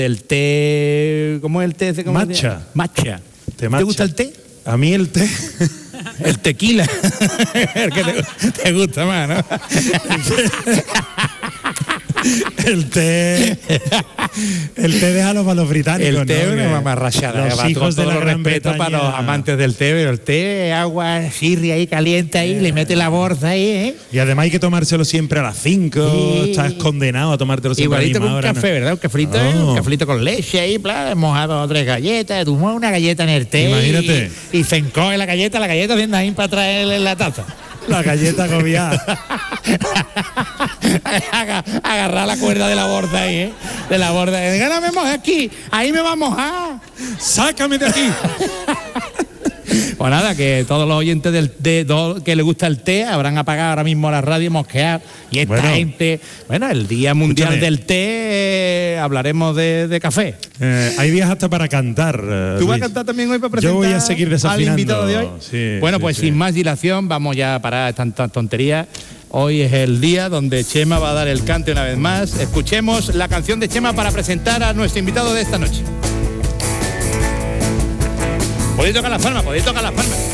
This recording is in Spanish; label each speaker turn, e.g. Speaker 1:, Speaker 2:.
Speaker 1: El té, ¿cómo es el té? ¿Cómo
Speaker 2: Matcha.
Speaker 1: Matcha.
Speaker 2: ¿Te
Speaker 1: gusta el té?
Speaker 2: A mí el té.
Speaker 1: El tequila. El que te gusta más, ¿no?
Speaker 2: El té déjalo para los británicos.
Speaker 1: El té es
Speaker 2: ¿no?
Speaker 1: una mamarrachada.
Speaker 2: Los hijos de la Gran
Speaker 1: respeto para los amantes del té, pero el té es agua sirria ahí caliente ahí, le mete la borda ahí, ¿eh?
Speaker 2: Y además hay que tomárselo siempre a las 5.
Speaker 1: Sí.
Speaker 2: Estás condenado a tomártelo siempre
Speaker 1: Igualito
Speaker 2: a la misma
Speaker 1: con un
Speaker 2: hora,
Speaker 1: café,
Speaker 2: ¿no?
Speaker 1: ¿verdad? Un cafelito con leche ahí, mojado 3 galletas, tú mojas una galleta en el té.
Speaker 2: Imagínate.
Speaker 1: Y se encoge la galleta haciendo ahí para traerle la taza.
Speaker 2: La galleta agobiada.
Speaker 1: Agarrar la cuerda de la borda ahí, ¿eh? De la borda. No me mojes aquí, ahí me va a mojar.
Speaker 2: ¡Sácame de aquí!
Speaker 1: Pues nada, que todos los oyentes que les gusta el té habrán apagado ahora mismo la radio y mosquear. Y esta gente, el Día Mundial del Té, hablaremos de café.
Speaker 2: Hay días hasta para cantar.
Speaker 1: ¿Tú vas a cantar también hoy para presentar?
Speaker 2: Yo voy a seguir desafinando
Speaker 1: al invitado de hoy?
Speaker 2: Sí,
Speaker 1: bueno,
Speaker 2: sí,
Speaker 1: pues
Speaker 2: sí.
Speaker 1: sin más dilación, vamos ya a parar tantas tonterías. Hoy es el día donde Chema va a dar el cante una vez más. Escuchemos la canción de Chema para presentar a nuestro invitado de esta noche. Podéis tocar las palmas, podéis tocar las palmas.